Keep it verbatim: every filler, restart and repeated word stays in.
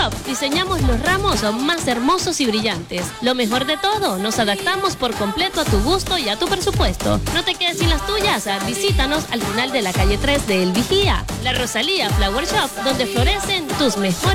Shop diseñamos los ramos más hermosos y brillantes. Lo mejor de todo, nos adaptamos por completo a tu gusto y a tu presupuesto. No te quedes sin las tuyas, visítanos al final de la calle tres de El Vigía, la Rosalía Flower Shop, donde florecen tus mejores